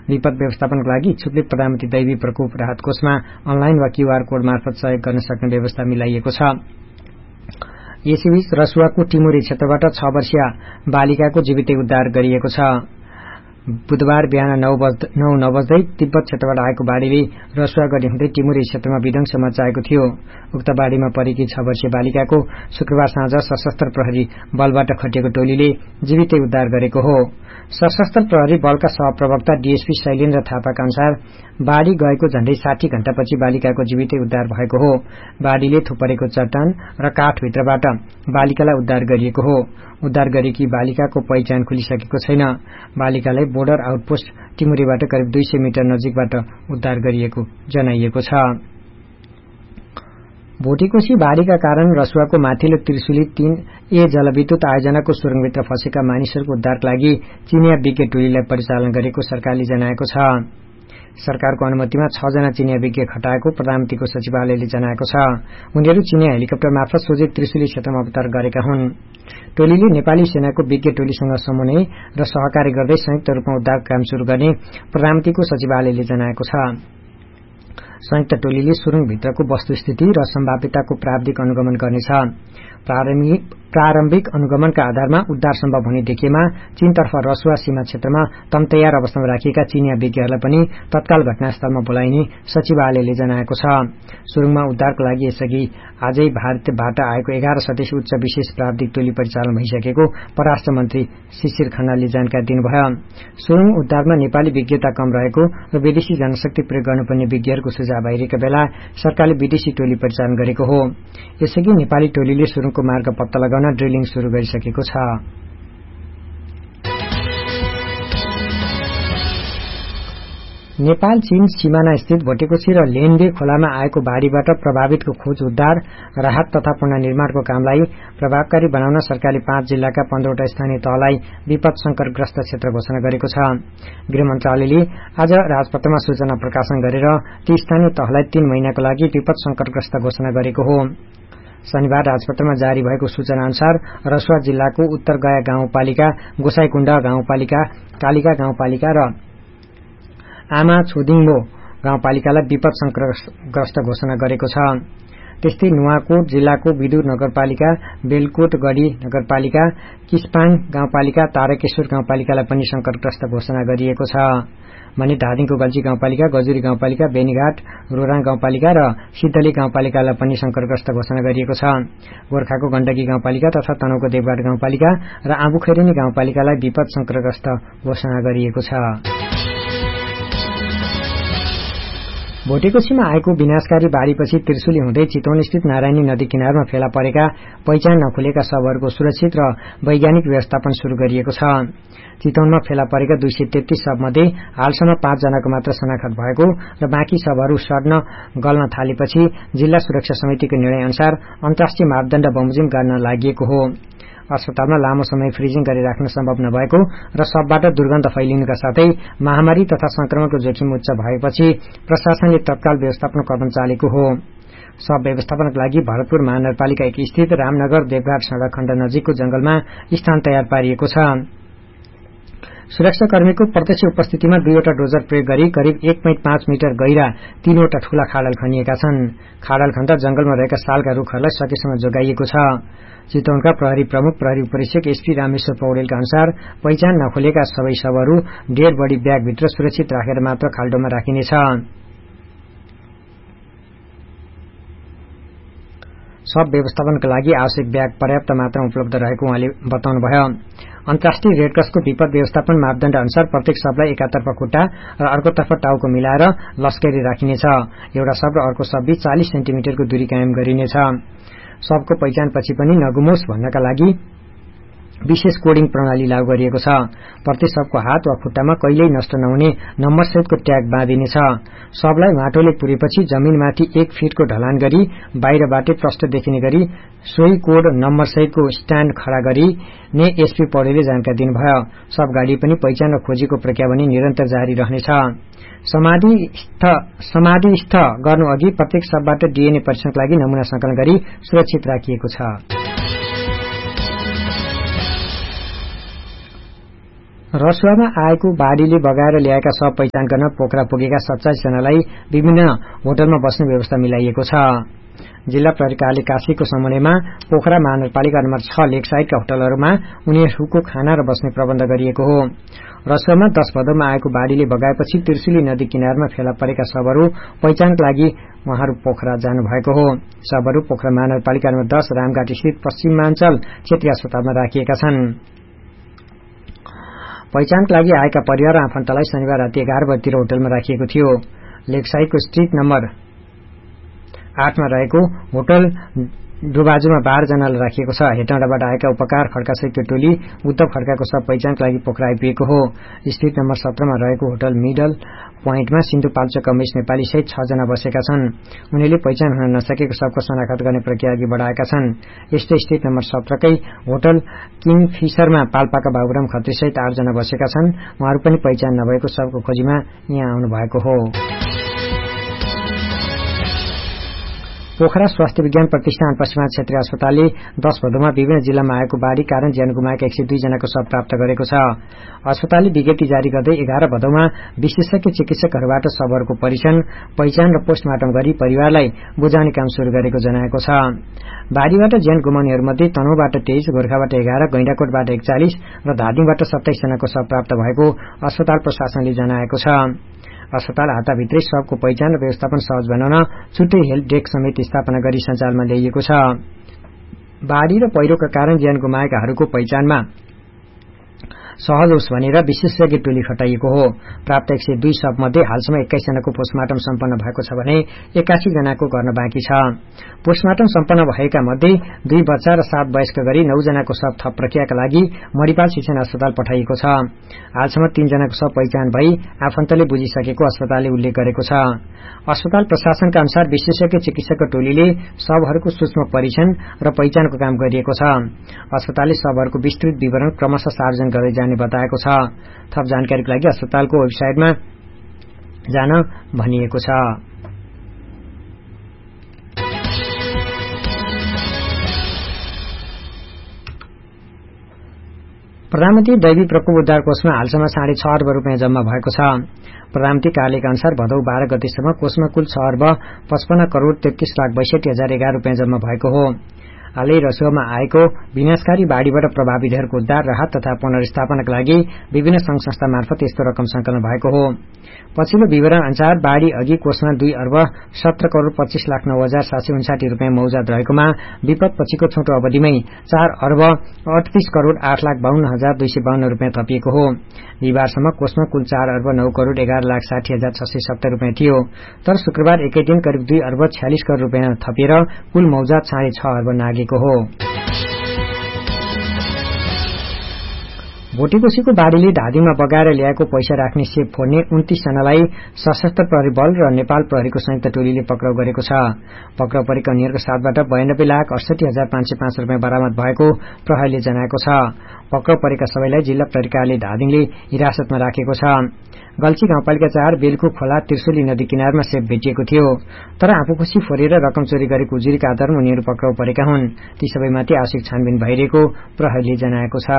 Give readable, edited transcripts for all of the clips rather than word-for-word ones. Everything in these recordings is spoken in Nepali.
विपद व्यवस्थापनको लागि इच्छुकले प्रधानमन्त्री दैवी प्रकोप राहत कोषमा अनलाइन वा क्यूआर कोड मार्फत सहयोग गर्न सक्ने व्यवस्था मिलाइएको छ। यसैबीच रसुवाको टिमुरे क्षेत्रबाट 6 वर्षीय बालिकाको जीवितै उद्धार गरिएको छ। बुधबार बिहान 9 बज्दै तिब्बत क्षेत्रबाट आएको बाढ़ीले रसुवा गरी हुँदै टिमुरे क्षेत्रमा विध्वंस मचाएको थियो। उक्त बाढ़ीमा परेकी 6 वर्षीय बालिकाको शुक्रबार साँझ सशस्त्र प्रहरी बलबाट खटिएको टोलीले जीवितै उद्धार गरेको हो। सशस्त्र प्रहरी बलका सहप्रवक्ता डीएसपी शैलेन्द्र थापाका अनुसार बाढ़ी गएको झण्डै 60 घण्टापछि बालिकाको जीवितै उद्धार भएको हो। बाढ़ीले थुपरेको चट्टान र काठभित्रबाट बालिकालाई उद्धार गरिएको हो। उद्धार गरेकी बालिकाको पहिचान खुलिसकेको छैन। बालिकालाई बोर्डर आउटपोस्ट टिमुरेबाट करिब 200 मिटर नजिकबाट उद्धार गरिएको जनाइएको छ। भोटेकोशी बाढ़ीका कारण रसुवाको माथिल्लो त्रिशुली 3A जलविद्युत आयोजनाको सुरुङभित्र फँसेका मानिसहरूको उद्धारका लागि चिनिया विज्ञ टोलीलाई परिचालन गरेको सरकारले जनाएको छ। सरकारको अनुमतिमा 6 जना चिनिया विज्ञ खटाएको प्रधानमन्त्रीको सचिवालयले जनाएको छ। उनीहरू चिनिया हेलिकप्टर मार्फत सोझै त्रिशुली क्षेत्रमा अवतरण गरेका हुन्। टोलीले नेपाली सेनाको विज्ञ टोलीसँग समन्वय र सहकारी गर्दै संयुक्त रूपमा उद्धार काम शुरू गर्ने प्रधानमन्त्रीको सचिवालयले जनाएको छ। संयुक्त टोलीले सुरुङभित्रको वस्तुस्थिति र सम्भाव्यताको प्राविधिक अनुगमन गर्नेछ। प्रारम्भिक अनुगमनका आधारमा उद्धार सम्भव हुने देखिएमा चीनतर्फ रसुवा सीमा क्षेत्रमा तयार अवस्थामा राखिएका चिनिया विज्ञहरूलाई पनि तत्काल घटनास्थलमा बोलाइने सचिवालयले जनाएको छ। सुरुङमा उद्धारको लागि यसअघि आजै भारतबाट आएको 11 सदस्यीय उच्च विशेष प्राविधिक टोली परिचालन भइसकेको परराष्ट्र मन्त्री शिशिर खनालले जानकारी दिनुभयो। सुरुङ उद्धारमा नेपाली विज्ञता कम रहेको र विदेशी जनशक्ति प्रयोग गर्नुपर्ने विज्ञहरूको सुझाव आइरहेका बेला सरकारले विदेशी टोली परिचालन गरेको हो। यसअघि नेपाली टोलीले सुरुङको मार्ग पत्ता लगाउन ड्रिलिङ शुरू गरिसकेको छ। नेपाल चीन सीमाना स्थित भोटेकोशी र लेन्डे खोलामा आएको बाढ़ीबाट प्रभावितको खोज उद्धार राहत तथा पुनर्निर्माणको कामलाई प्रभावकारी बनाउन सरकारले 5 जिल्लाका 15वटा स्थानीय तहलाई विपद संकटग्रस्त क्षेत्र घोषणा गरेको छ। गृह मन्त्रालयले आज राजपत्रमा सूचना प्रकाशन गरेर ती स्थानीय तहलाई 3 महिनाको लागि विपद संकटग्रस्त घोषणा गरेको हो। शनिबार राजपत्रमा जारी भएको सूचना अनुसार रसुवा जिल्लाको उत्तर गया गाउँपालिका, गोसाईकुण्ड गाउँपालिका, कालिका गाउँपालिका र आमा छोदिङबो गाउँपालिकालाई विपद संकटग्रस्त घोषणा गरेको छ। त्यस्तै नुवाकोट जिल्लाको विदुर नगरपालिका, बेलकोट गढी नगरपालिका, किस्पाङ गाउँपालिका, तारकेश्वर गाउँपालिकालाई पनि संकटग्रस्त घोषणा गरिएको छ भने धादिङको गल्ची गाउँपालिका, गजुरी गाउँपालिका, बेनीघाट रोराङ गाउँपालिका र सिद्धली गाउँपालिकालाई पनि संकटग्रस्त घोषणा गरिएको छ। गोर्खाको गण्डकी गाउँपालिका तथा तनहुको देवघाट गाउँपालिका र आँबुखैरेनी गाउँपालिकालाई विपद संकटग्रस्त घोषणा गरिएको छ। भोटेकोशीमा आएको विनाशकारी बाढ़ीपछि त्रिशुली हुँदै चितवनस्थित नारायणी नदी किनारमा फेला परेका पहिचान नखुलेका शवहरूको सुरक्षित र वैज्ञानिक व्यवस्थापन शुरू गरिएको छ। चितवनमा फेला परेका 233 शवमध्ये हालसम्म 5 जनाको मात्र शनाखत भएको र बाँकी शवहरू सड्न गल्न थालेपछि जिल्ला सुरक्षा समितिको निर्णय अनुसार अन्तर्राष्ट्रिय मापदण्ड बमोजिम गर्न लागि हो। अस्पतालमा लामो समय फ्रिजिङ गरी राख्न सम्भव नभएको र शवबाट दुर्गन्ध फैलिनुका साथै महामारी तथा संक्रमणको जोखिम उच्च भएपछि प्रशासनले तत्काल व्यवस्थापन कदम चालेको हो। शव व्यवस्थापनका लागि भरतपुर महानगरपालिका 1 स्थित रामनगर देवघाट सड़क खण्ड नजिकको जंगलमा स्थान तयार पारिएको छ। सुरक्षाकर्मीको प्रत्यक्ष उपस्थितिमा 2वटा डोजर प्रयोग गरी करिब 1.5 मिटर गहिरा 3वटा ठूला खाडल खनिएका छन्। खाडल खन्दा जंगलमा रहेका सालका रूखहरूलाई सकेसम्म जोगाइएको छ। चितवनका प्रहरी प्रमुख प्रहरी उपरीक्षक एसपी रामेश्वर पौडेलका अनुसार पहिचान नखुलेका सबै शवहरू डेड बडी ब्यागभित्र सुरक्षित राखेर मात्र खाल्डोमा राखिनेछ। शव व्यवस्थापनका लागि आवश्यक ब्याग पर्याप्त मात्रामा उपलब्ध रहेको उहाँले बताउनुभयो। अन्तर्राष्ट्रिय रेडक्रसको विपद व्यवस्थापन मापदण्ड अनुसार प्रत्येक शवलाई एकातर्फ खुट्टा र अर्कोतर्फ टाउको मिलाएर लस्करी राखिनेछ। एउटा शव र अर्को शवबीच 40 सेन्टिमिटरको दूरी कायम गरिनेछ। शवको पहिचानपछि पनि नगुमोस् भन्नका लागि विशेष कोडिङ प्रणाली लागू गरिएको छ। प्रत्येक शवको हात वा खुट्टामा कहिल्यै नष्ट नहुने नम्बरसहितको ट्याग बाँधिनेछ। शवलाई माटोले पुरेपछि जमिनमाथि 1 फिटको ढलान गरी बाहिरबाटै प्रष्ट देखिने गरी सोही कोड नम्बरसहितको स्ट्याण्ड खडा गरिने एसपी पौडेलले जानकारी दिनुभयो। शव गाडी पनि पहिचान र खोजीको प्रक्रिया पनि निरन्तर जारी रहनेछ। समाधिस्थ गर्नु अघि प्रत्येक शवबाट डीएनए परीक्षणका लागि नमूना संकलन गरी सुरक्षित राखिएको छ। रसुवामा आएको बाढ़ीले बगाएर ल्याएका शव पहिचान गर्न पोखरा पुगेका 27 जनालाई विभिन्न होटलमा बस्ने व्यवस्था मिलाइएको छ। जिल्ला प्रहरी कार्यालय काशीको समन्वयमा पोखरा महानगरपालिका नम्बर 6 लेक साइडका होटलहरूमा उनीहरूको खाना र बस्ने प्रबन्ध गरिएको हो। रसुवामा 10 भदौमा आएको बाढ़ीले बगाएपछि त्रिशुली नदी किनारमा फेला परेका शवहरू पहिचानका लागि उहाँहरू पोखरा जानुभएको हो। शवहरू पोखरा महानगरपालिका नम्बर 10 रामघाट स्थित पश्चिमाञ्चल क्षेत्रीय अस्पतालमा राखिएका छन्। पहिचानका लागि आएका परिवार र आफन्तलाई शनिबार राति 11 बजेतिर होटलमा राखिएको थियो। लेकसाइडको स्ट्रीट नम्बर 8 मा रहेको होटल डुबाजुमा 12 जनालाई राखिएको छ। हेटौँडाबाट आएका उपकार खड्का सहितको टोली उद्धव खड्काको सब पहिचानका लागि पोखरा आइपुगेको हो। स्ट्रीट नम्बर 17 मा रहेको होटल मिडल पोइन्टमा सिन्धुपाल्चोक कमेश नेपाली सहित 6 जना बसेका छन्। उनीहरूले पहिचान हुन नसकेको सबको शनाखत गर्ने प्रक्रिया अघि बढाएका छन्। यस्तै स्ट्रीट नम्बर 17 कै होटल किङ फिशरमा पाल्पाका बाबुराम खत्री सहित 8 जना बसेका छन्। उहाँहरू पनि पहिचान नभएको सबको खोजीमा यहाँ आउनु भएको हो। पोखरा स्वास्थ्य विज्ञान प्रतिष्ठान पश्चिमा क्षेत्रीय अस्पतालले 10 भदौमा विभिन्न जिल्लामा आएको बाढ़ी कारण ज्यान गुमाएका 102 जनाको शव प्राप्त गरेको छ। अस्पतालले विज्ञप्ति जारी गर्दै 11 भदौमा विशेषज्ञ चिकित्सकहरूबाट शवहरूको परीक्षण, पहिचान र पोस्टमार्टम गरी परिवारलाई बुझाउने काम शुरू गरेको जनाएको छ। बाढ़ीबाट ज्यान गुमाउनेहरूमध्ये तनहुँबाट 23, गोर्खाबाट 11, गैंडाकोटबाट 41 र धादिङबाट 27 जनाको शव प्राप्त भएको अस्पताल प्रशासनले जनाएको छ। अस्पताल हाताभित्रै शवको पहिचान र व्यवस्थापन सहज बनाउन छुट्टै हेल्प डेस्क समेत स्थापना गरी सञ्चालनमा ल्याइएको छ। बाढ़ी र पहिरोका कारण ज्यान गुमाएकाहरूको पहिचानमा सहज होस् भनेर विशेषज्ञ टोली खटाइएको हो। प्राप्त 102 शवमध्ये हालसम्म 21 जनाको पोस्टमार्टम सम्पन्न भएको छ भने 81 जनाको गर्न बाँकी छ। पोस्टमार्टम सम्पन्न भएका मध्ये 2 बच्चा र 7 वयस्क गरी 9 जनाको शव थप प्रक्रियाका लागि मणिपाल शिक्षण अस्पताल पठाइएको छ। हालसम्म 3 जनाको शव पहिचान भई आफन्तले बुझिसकेको अस्पतालले उल्लेख गरेको छ। अस्पताल प्रशासनका अनुसार विशेषज्ञ चिकित्सकको टोलीले शवहरूको सूक्ष्म परीक्षण र पहिचानको काम गरिएको छ। अस्पतालले शवहरूको विस्तृत विवरण क्रमशः सार्वजनिक गर्दै जाने बताएको छ। थप जानकारीको लागि अस्पतालको वेबसाइटमा जान भनिएको छ। प्रधानमन्त्री दैवी प्रकोप उद्धार कोषमा हालसम्म 6.5 अर्ब रुपियाँ जम्मा भएको छ। प्रधानमन्त्री कार्यालयका अनुसार भदौ 12 गतेसम्म कोषमा कुल 6 अर्ब 55 करोड़ 33,62,011 रुपियाँ जम्मा भएको हो। हालै रसुवामा आएको विनाशकारी बाढ़ीबाट प्रभावितहरूको उद्धार, राहत तथा पुनर्स्थापनाका लागि विभिन्न संघ संस्था मार्फत यस्तो रकम संकलन भएको हो। पछिल्लो विवरण अनुसार बाढ़ी अघि कोषमा 2 अर्ब 17 करोड़ 25,09,759 रुपियाँ मौजाद रहेकोमा विपद पछिको छोटो अवधिमै 4 अर्ब 38 करोड़ 8,52,252 रुपियाँ थपिएको हो। बिहिबारसम्म कोषमा कुल 4 अर्ब 9 करोड़ 11,60,670 रुपियाँ थियो। तर शुक्रबार एकै दिन करिब 2 अर्ब 46 करोड़ रुपियाँ थपिएर कुल मौजाद 6.5 अर्ब नागेको हो। भोटेकोशीको बाढ़ीले धादिङमा बगाएर ल्याएको पैसा राख्ने सेप फोड्ने 29 जनालाई सशस्त्र प्रहरी बल र नेपाल प्रहरीको संयुक्त टोलीले पक्राउ गरेको छ। पक्राउ परेका उनीहरूको साथबाट 92,68,505 रुपियाँ बरामद भएको प्रहरीले जनाएको छ। पक्राउ परेका सबैलाई जिल्ला प्रहरी कार्यालय धादिङले हिरासतमा राखेको छ। गल्ची गाउँपालिका 4 बेलको खोला त्रिशुली नदी किनारमा सेप भेटिएको थियो। तर आफूखुसी फोरेर रकम चोरी गरेको उजुरीका आधारमा उनीहरू पक्राउ परेका हुन्। ती सबैमाथि आवश्यक छानबिन भइरहेको प्रहरीले जनाएको छ।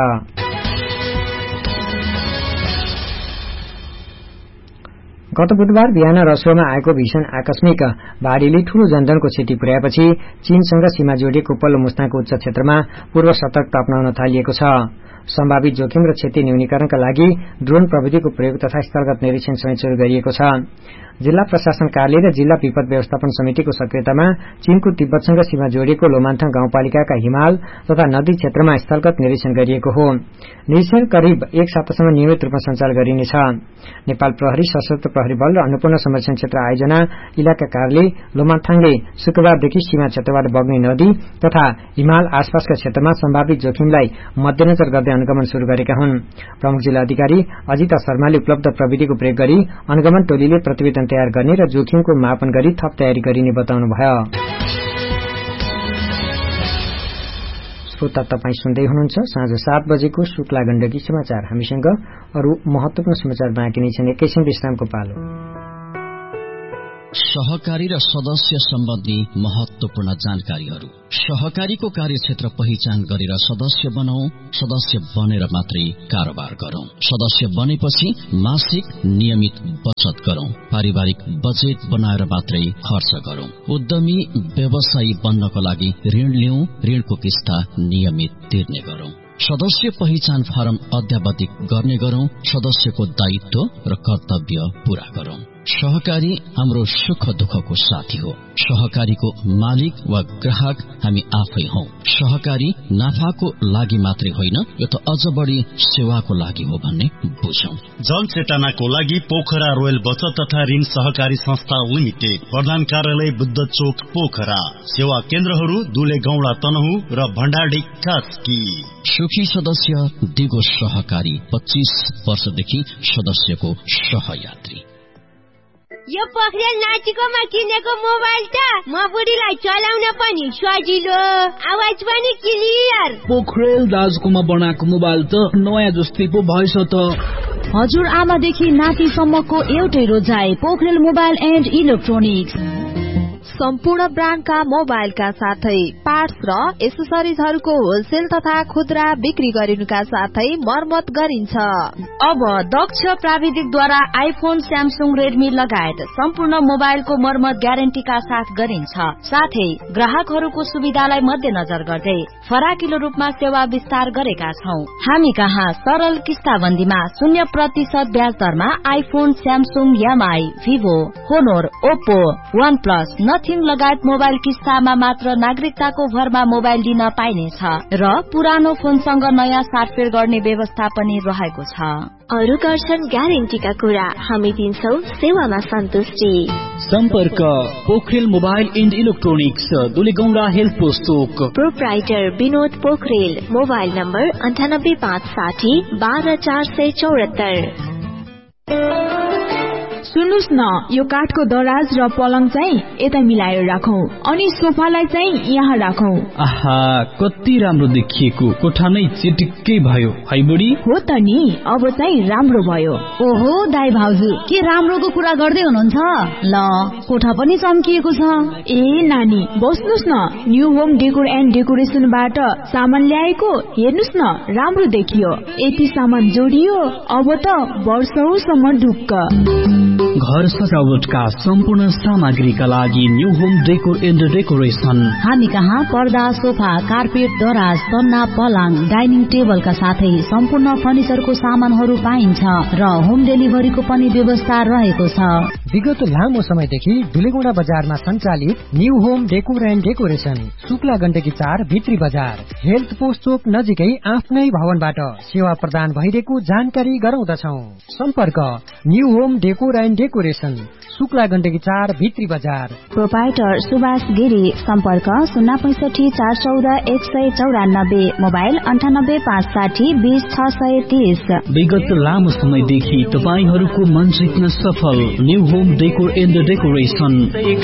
गत बुधबार बिहान रसुवामा आएको भीषण आकस्मिक बाढ़ीले ठूलो जनधनको क्षति पुर्याएपछि चीनसँग सीमा जोडिएको उपल्लो मुस्ताङको उच्च क्षेत्रमा पूर्व सतर्कता अपनाउन थालिएको छ। सम्भावित जोखिम र क्षति न्यूनीकरणका लागि ड्रोन प्रविधिको प्रयोग तथा स्थलगत निरीक्षण समेत शुरू गरिएको छ। जिल्ला प्रशासन कार्यालय र जिल्ला विपद व्यवस्थापन समितिको सक्रियतामा चीनको तिब्बतसँग सीमा जोडिएको लोमान्थाङ गाउँपालिकाका हिमाल तथा नदी क्षेत्रमा स्थलगत निरीक्षण गरिएको हो। निरीक्षण करिब 1 सातासम्म नियमित रूपमा सञ्चालन गरिनेछ। नेपाल प्रहरी, सशस्त्र प्रहरी बल र अन्नपूर्ण संरक्षण क्षेत्र आयोजना इलाका कार्यालय लोमान्थाङले शुक्रबारदेखि सीमा क्षेत्रबाट बग्ने नदी तथा हिमाल आसपासका क्षेत्रमा सम्भावित जोखिमलाई मध्यनजर गर्दै अनुगमन शुरू गरेका हुन्। प्रमुख जिल्ला अधिकारी अजिता शर्माले उपलब्ध प्रविधिको प्रयोग गरी अनुगमन टोलीले प्रतिवेदन तयार गर्ने र जोखिमको मापन गरी थप तयारी गरिने बताउनुभयो। श्रोता, तपाईं सुन्दै हुनुहुन्छ साँझ 7 बजेको शुक्ला गण्डकी समाचार। हामीसँग अरू महत्वपूर्ण समाचार बाँकी नै छन्। एकैछिन विश्रामको पालो। सहकारी र सदस्य सम्बन्धी महत्वपूर्ण जानकारीहरू। सहकारीको कार्यक्षेत्र पहिचान गरेर सदस्य बनाऊ। सदस्य बनेर मात्रै कारोबार गरौं। सदस्य बनेपछि मासिक नियमित बचत गरौं। पारिवारिक बजेट बनाएर मात्रै खर्च गरौं। उद्यमी व्यवसायी बन्नको लागि ऋण लिऊ। ऋणको किस्ता नियमित तिर्ने गरौं। सदस्य पहिचान फारम अद्यावधिक गर्ने गरौं। सदस्यको दायित्व र कर्तव्य पूरा गरौं। सहकारी हाम्रो सुख दुःखको साथी हो। सहकारीको मालिक वा ग्राहक हामी आफै हौ। सहकारी नाफाको लागि मात्रै होइन, यो त अझ बढी सेवाको लागि हो भन्ने बुझौं। जनचेतनाको लागि पोखरा रोयल बचत तथा ऋण सहकारी संस्था लिमिटेड, प्रधान कार्यालय बुद्ध चोक पोखरा। सेवा केन्द्रहरू दुले गौडा तनहु र भण्डारडी कास्की। सुखी सदस्य दिगो सहकारी, 25 वर्षदेखि सदस्यको सहयात्री। यो पोखरेल नाचिकोमा किनेको मोबाइल त म बुढीलाई चलाउन पनि सजिलो, आवाज पनि क्लियर। पोखरेल दाजुकोमा बनाएको मोबाइल त नयाँ जस्तै पो भएछ त। हजुर आमादेखि नातिसम्मको एउटै रोजाइ, पोखरेल मोबाइल एन्ड इलेक्ट्रोनिक्स। सम्पूर्ण ब्रान्डका मोबाइलका साथै पार्ट्स र एसेसरिजहरूको होलसेल तथा खुद्रा बिक्री गरिनुका साथै मर्मत गरिन्छ। अब दक्ष प्राविधिकद्वारा आइफोन, स्यामसुङ, रेडमी लगायत सम्पूर्ण मोबाइलको मर्मत ग्यारेन्टीका साथ गरिन्छ। साथै ग्राहकहरूको सुविधालाई मध्यनजर गर्दै फराकिलो रूपमा सेवा विस्तार गरेका छौं। हामी कहाँ सरल किस्ताबन्दीमा 0% ब्याज दरमा iPhone, Samsung, MI, Vivo, होनोर, Oppo, one plus, nothing लगायत मोबाइल किस्तामा मात्र नागरिकताको भरमा मोबाइल दिन पाइनेछ र पुरानो फोनसँग नयाँ साटफेर गर्ने व्यवस्था पनि रहेको छ। अरु गर्छन् ग्यारेन्टीका कुरा, हामी दिन्छौं सेवामा सन्तुष्टि। सम्पर्क Pokharel mobile and electronics, दुलेगौडा health post Chowk. Proprietor Vinod Pokharel. Mobile number 98560 12474। सुन्नुस् न, यो काठको दराज र पलङ चाहिँ यता मिलाएर राखौं अनि सोफालाई चाहिँ यहाँ राखौं। आहा, कति राम्रो देखिएको, कोठा नै चिटिक्कै भयो है बुढी। हो त नि, अब चाहिँ राम्रो भयो। ओहो दाइ भाउजू, के राम्रोको कुरा गर्दै हुनुहुन्छ? ल, कोठा पनि चम्किएको छ। ए नानी, बस्नुस् न, न्यू होम डेकोर एन्ड डेकोरेसनबाट सामान ल्याएको, हेर्नुस् न, राम्रो देखियो। यति सामान जोडियो, अब त वर्षौसम्म ढुक्क। घर सजावटका सम्पूर्ण सामग्रीका लागि new home decor and decoration. हामी कहाँ पर्दा, सोफा, कार्पेट, दराज, सन्ना, पलङ, डाइनिङ टेबलका साथै सम्पूर्ण फर्निचरको सामानहरू पाइन्छ र होम डेलिभरीको पनि व्यवस्था रहेको छ। विगत लामो समयदेखि दुलेगौडा बजारमा सञ्चालित new home decor and decoration, Shukla Gandaki 4 भित्री बजार, हेल्थ पोस्ट चोक नजिकै आफ्नै भवनबाट सेवा प्रदान भइरहेको जानकारी गराउँदछौ। सम्पर्क new home decor and decoration, Shukla Gandaki 4 भित्री बजार। प्रोपाइटर सुभाष गिरी। सम्पर्क 065 414 194, मोबाइल 98 560 20 630। विगत लामो समयदेखि तपाईहरूको मन जित्न सफल new home decor and decoration.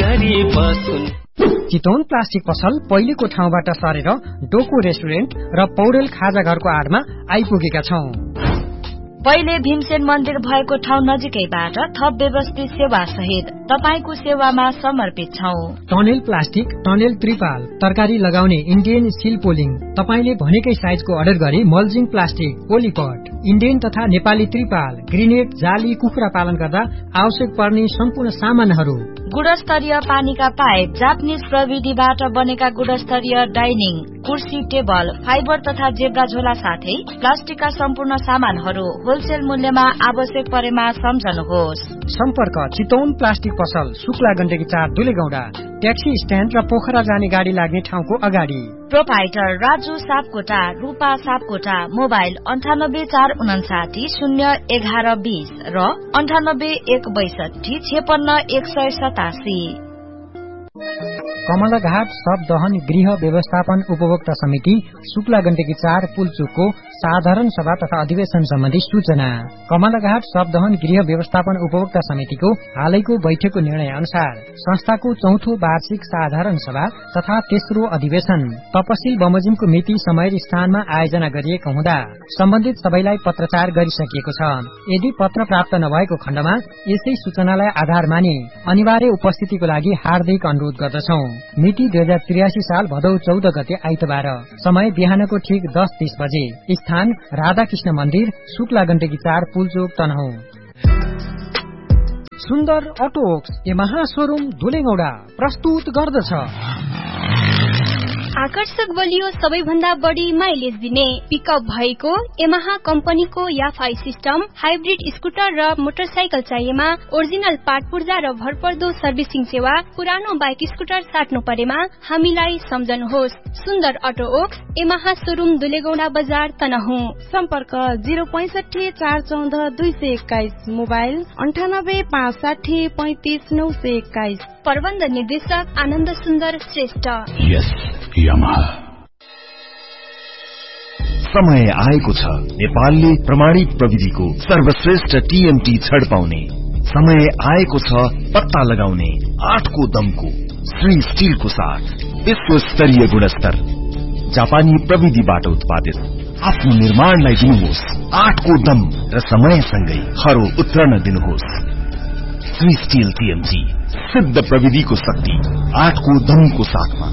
Chitwan plastic पसल पहिलेको ठाउँबाट सरेर डोको रेस्टुरेन्ट र पौडेल खाजा घरको आडमा आइपुगेका छौं। पहिले भीमसेन मन्दिर भएको ठाउँ नजिकैबाट थप व्यवस्थित सेवा सहित तपाईको सेवामा समर्पित छौं। टनेल प्लास्टिक, टनेल त्रिपाल, तरकारी लगाउने इन्डियन स्टिल पोलिङ, तपाईले भनेकै साइजको अर्डर गरी मल्जिङ प्लास्टिक, पोलिपट, इन्डियन तथा नेपाली त्रिपाल, ग्रेनेड, जाली, कुखुरा पालन गर्दा आवश्यक पर्ने सम्पूर्ण सामानहरू, गुणस्तरीय पानीका पाइप, जापानिज प्रविधिबाट बनेका गुणस्तरीय डाइनिङ, कुर्सी, टेबल, फाइबर तथा जेब्रा झोला साथै प्लास्टिकका सम्पूर्ण सामानहरू होलसेल मूल्यमा आवश्यक परेमा सम्झनुहोस्। सम्पर्क चितवन प्लास्टिक पसल, शुक्ला गण्डकी 4 दुलेगौडा, ट्याक्सी स्ट्यान्ड र पोखरा जाने गाडी लाग्ने ठाउँको अगाडि। प्रोपाइटर राजु सापकोटा, रूपा सापकोटा। मोबाइल 98 459 011 20 र 98 162 56 187। कमलाघाट सब दहन गृह व्यवस्थापन उपभोक्ता समिति शुक्ला गण्डकी 4 पुलचोकको साधारण सभा तथा अधिवेशन सम्बन्धी सूचना। कमलाघाट सब दहन गृह व्यवस्थापन उपभोक्ता समितिको हालैको बैठकको निर्णय अनुसार संस्थाको 4थो वार्षिक साधारण सभा तथा तेस्रो अधिवेशन तपसिल बमोजिमको मिति समय स्थानमा आयोजना गरिएको हुँदा सम्बन्धित सबैलाई पत्रचार गरिसकिएको छ। यदि पत्र प्राप्त नभएको खण्डमा यसै सूचनालाई आधार मानि अनिवार्य उपस्थितिको लागि हार्दिक अनुरोध गर्दछौं। मिति 2083 साल भदौ 14 गते आइतबार। समय बिहानको ठीक 10:30 बजे। स्थान राधाकृष्ण मन्दिर शुक्ला गण्डकी 4 पुलचोक तनहुँ। सुन्दर अटोक्स यमाहा शोरूम धुलेगौडा प्रस्तुत गर्दछ आकर्षक बलियो सबैभन्दा बढी माइलेज दिने पिकअप भएको यमाहा कम्पनीको याफाई सिस्टम हाइब्रिड स्कुटर र मोटरसाइकल चाहिएमा ओरिजिनल पार्ट पूर्जा र भरपर्दो सर्भिसिङ सेवा पुरानो बाइक स्कुटर साट्नु परेमा हामीलाई सम्झनुहोस्। सुन्दर अटो ओक्स यमाहा शोरूम दुलेगौडा बजार तनहुँ। सम्पर्क 065 414 221 मोबाइल 98 560 35 921। प्रबन्ध निर्देशक आनन्द सुन्दर श्रेष्ठ। यामाहा। समय आएको छ नेपालले प्रमाणित प्रविधिको सर्वश्रेष्ठ टीएमटी छड पाउने। समय आएको छ पत्ता लगाउने 8को दमको श्री स्टिलको साथ विश्व स्तरीय गुणस्तर जापानी प्रविधिबाट उत्पादित आफ्नो निर्माणलाई दिनुहोस् 8को दम र समयसँगै खरो उत्रन दिनुहोस्। श्री स्टिल टीएमटी सिद्ध प्रविधिको शक्ति 8को दमको साथमा।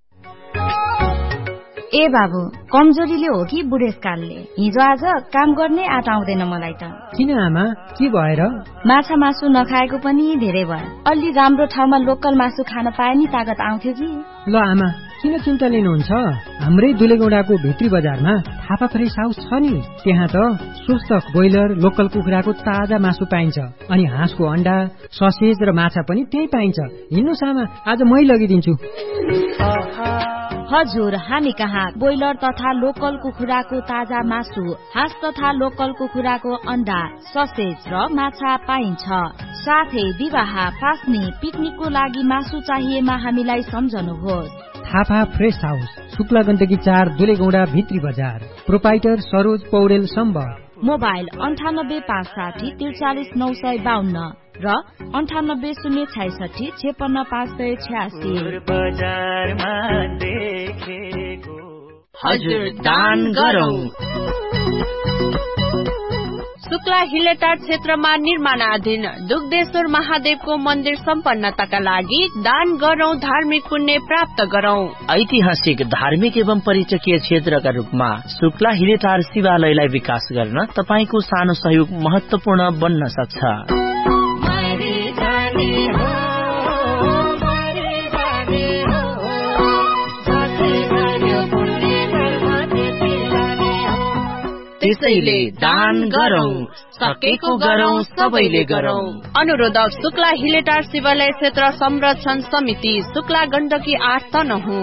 ए बाबु कमजोरीले हो कि बुढेसकालले? हिजो आज काम गर्ने आँट आउँदैन मलाई त। किन आमा के भएर? माछा मासु नखाएको पनि धेरै भयो। अलि राम्रो ठाउँमा लोकल मासु खान पाए नि तागत आउँथ्यो कि। ल आमा किन चिन्ता लिनुहुन्छ? हाम्रै दुलेगौडाको भित्री बजारमा थापा फ्रेस हाउस छ नि। त्यहाँ त स्वस्थ ब्रोइलर लोकल कुखुराको ताजा मासु पाइन्छ अनि हाँसको अण्डा ससेज र माछा पनि त्यही पाइन्छ। हिँड्नुस् आमा आज मै लगिदिन्छु। हजुर हामी कहाँ ब्रोइलर तथा लोकल कुखुराको ताजा मासु हाँस तथा लोकल कुखुराको अण्डा ससेज र माछा पाइन्छ। साथै विवाह पास्ने पिकनिकको लागि मासु चाहिएमा हामीलाई सम्झनुहोस्। थापा फ्रेस हाउस शुक्ला गण्डकी 4 दुलेगौडा भित्री बजार। प्रोपाइटर सरोज पौडेल सम्बर। मोबाइल 98 560 43 952 र 98 066 56 586। हजुर दान गरौँ। शुक्ला हिलेटार क्षेत्रमा निर्माणाधीन दुग्धेश्वर महादेवको मन्दिर सम्पन्नताका लागि दान गरौँ, धार्मिक पुण्य प्राप्त गरौँ। ऐतिहासिक धार्मिक एवं पर्यटकीय क्षेत्रका रूपमा शुक्ला हिलेटार शिवालयलाई विकास गर्न तपाईको सानो सहयोग महत्वपूर्ण बन्न सक्छ। त्यसैले दान गरौँ, सकेको गरौँ, सबैले गरौँ। अनुरोधक शुक्ला हिलेटार शिवालय क्षेत्र संरक्षण समिति शुक्ला गण्डकी 8 तनहुँ।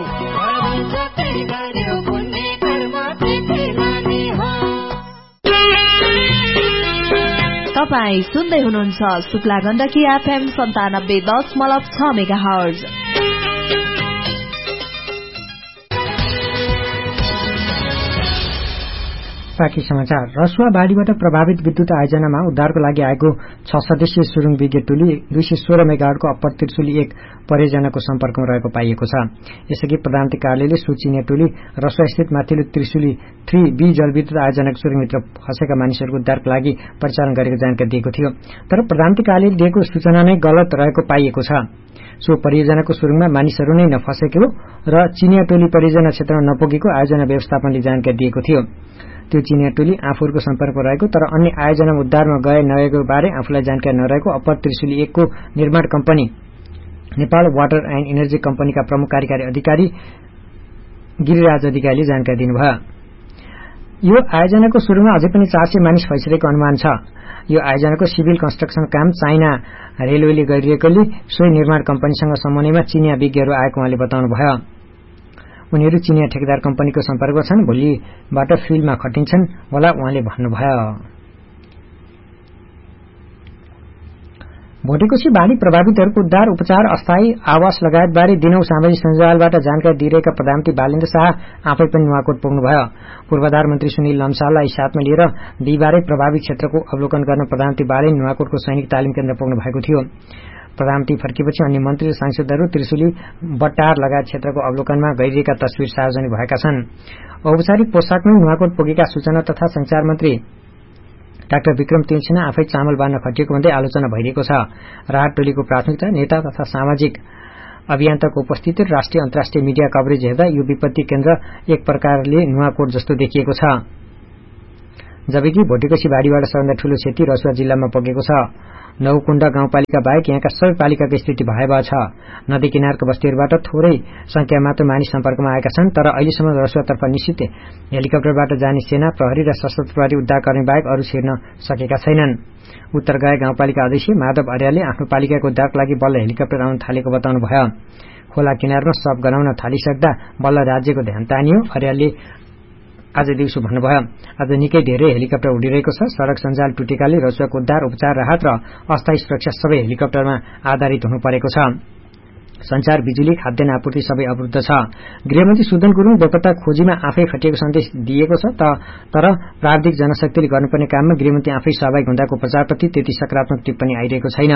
तपाई सुन्दै हुनुहुन्छ शुक्ला गण्डकी FM 97.6 मेगाहर्ज। बाँकी समाचार। रसुवा बाढीबाट प्रभावित विद्युत आयोजनामा उद्धारको लागि आएको 6 सदस्यीय सुरुङ ब्रिगेड टोली 216 मेगावाटको अप्पर त्रिशुली 1 परियोजनाको सम्पर्कमा रहेको पाइएको छ। यसअघि प्रधानमन्त्री कार्यालयले सूचिने टोली रसुवा स्थित माथिल्लो त्रिशुली 3B जलविद्युत आयोजनाको सुरुङभित्र फँसेका मानिसहरूको उद्धारको लागि परिचालन गरेको जानकारी दिएको थियो। तर प्रधानमन्त्री कार्यालयले दिएको सूचना नै गलत रहेको पाइएको छ। सो परियोजनाको सुरुङमा मानिसहरू नै नफँसेको र चिनिया टोली परियोजना क्षेत्रमा नपुगेको आयोजना व्यवस्थापनले जानकारी दिएको थियो। त्यो चिनिया टोली आफूहरूको सम्पर्कमा रहेको तर अन्य आयोजना उद्धारमा गए नगएको बारे आफूलाई जानकारी नरहेको अप्पर त्रिशुली 1 को निर्माण company Nepal water and energy कम्पनीका प्रमुख कार्यकारी अधिकारी गिरिराज अधिकारीले जानकारी दिनुभयो। यो आयोजनाको सुरुमा अझै पनि 400 मानिस फैसलेको अनुमान छ। यो आयोजनाको सिभिल कन्स्ट्रक्सन काम चाइना रेलवेले गरिरहेकोले सोही निर्माण कम्पनीसँग समन्वयमा चिनिया विज्ञहरू आएको उहाँले बताउनुभयो। उनीहरू चिनिया ठेकेदार कम्पनीको सम्पर्कमा छन्, भोलिबाट फिल्डमा खटिन्छन् होला उहाँले भन्नुभयो। भोटेकोशी बाढ़ी प्रभावितहरूको उद्धार उपचार अस्थायी आवास लगायत बारे दिनौं सामाजिक सञ्जालबाट जानकारी दिइरहेका प्रधानमन्त्री बालेन्द्र शाह आफै पनि नुवाकोट पुग्नुभयो। पूर्वाधार मन्त्री सुनिल लम्साललाई साथमा लिएर बिहिबारै प्रभावित क्षेत्रको अवलोकन गर्न प्रधानमन्त्री बालेन नुवाकोटको सैनिक तालिम केन्द्र पुग्नु भएको थियो। प्रधानमन्त्री फर्किएपछि अन्य मन्त्री र सांसदहरू त्रिशुली बट्टार लगायत क्षेत्रको अवलोकनमा गइरहेका तस्विर सार्वजनिक भएका छन्। औपचारिक पोसाकमै नुवाकोट पुगेका सूचना तथा संचार मन्त्री डाक्टर विक्रम तिमसेना आफै चामल बाँड्न खटिएको भन्दै आलोचना भइरहेको छ। राहत टोलीको प्राथमिकता नेता तथा सामाजिक अभियन्ताको उपस्थिति र राष्ट्रिय अन्तर्राष्ट्रिय मिडिया कभरेज हेर्दा यो विपत्ति केन्द्र एक प्रकारले नुवाकोट जस्तो देखिएको छ। जबकि भोटेकोशी बाढीबाट सबैभन्दा ठूलो क्षति रसुवा जिल्लामा पुगेको छ। नौकुण्ड गाउँपालिका बाहेक यहाँका सबै पालिकाको स्थिति भयावह छ। नदी किनारको बस्तीहरूबाट थोरै संख्या मात्र मानिस सम्पर्कमा आएका छन्, तर अहिलेसम्म रसुवातर्फ निश्चित हेलिकप्टरबाट जाने सेना, प्रहरी र सशस्त्र प्रहरी उद्धारकर्मी बाहेक अरू छिर्न सकेका छैनन्। उत्तरगाए गाउँपालिका अध्यक्ष माधव अर्यालले आफ्नो पालिकाको उद्धारको लागि बल्ल हेलिकप्टर आउन थालेको बताउनुभयो। खोला किनारमा शव गनाउन थालिसक्दा बल्ल राज्यको ध्यान तानियो, अर्यालले आज दिउँसो भन्नुभयो। आज निकै धेरै हेलिकप्टर उडिरहेको छ। सड़क सञ्जाल टुटेकाले रसुवाको उद्धार उपचार राहत र अस्थायी सुरक्षा सबै हेलिकप्टरमा आधारित हुनु परेको छ। संचार, बिजुली, खाद्यान्न आपूर्ति सबै अवरुद्ध छ। गृहमन्त्री सुदन गुरुङ बेपत्ता खोजीमा आफै खटिएको सन्देश दिएको छ, तर प्राविधिक जनशक्तिले गर्नुपर्ने काममा गृहमन्त्री आफै सहभागी हुँदाको प्रचारप्रति त्यति सकारात्मक टिप्पणी आइरहेको छैन।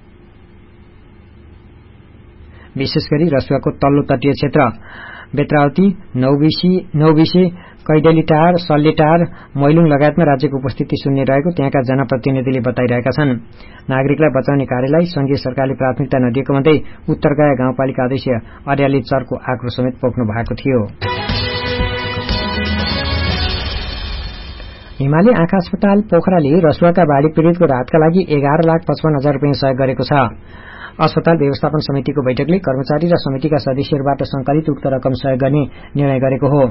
विशेष गरी रसुवाको तल्लो तटीय क्षेत्र बेत्रावती, नौबिसे, कैडेलीटार, सल्लेटार, मैलुङ लगायतमा राज्यको उपस्थिति शून्य रहेको त्यहाँका जनप्रतिनिधिले बताइरहेका छन्। नागरिकलाई बचाउने कार्यलाई संघीय सरकारले प्राथमिकता नदिएको भन्दै उत्तरगाए गाउँपालिका अध्यक्ष अर्यालले चर्को आक्रोश समेत पोख्नु भएको थियो। हिमाली आँखा अस्पताल पोखराले रसुवाका बाढ़ी पीड़ितको राहतका लागि 11,55,000 रुपियाँ सहयोग गरेको छ। अस्पताल व्यवस्थापन समितिको बैठकले कर्मचारी र समितिका सदस्यहरूबाट संकलित उक्त रकम सहयोग गर्ने निर्णय गरेको हो।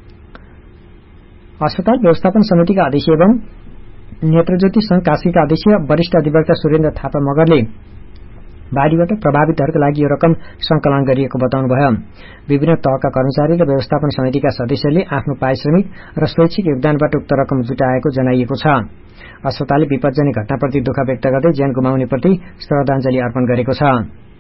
अस्पताल व्यवस्थापन समितिका अध्यक्ष एवं नेत्रज्योति संघ कास्कीका अध्यक्ष वरिष्ठ अधिवक्ता सुरेन्द्र थापा मगरले बाढ़ीबाट प्रभावितहरूका लागि यो रकम संकलन गरिएको बताउनुभयो। विभिन्न तहका कर्मचारी र व्यवस्थापन समितिका सदस्यले आफ्नो पारिश्रमिक र स्वैच्छिक योगदानबाट उक्त रकम जुटाएको जनाइएको छ। अस्पतालले विपज्जनक घटनाप्रति दुःख व्यक्त गर्दै ज्यान गुमाउनेप्रति श्रद्धाञ्जली अर्पण गरेको छ।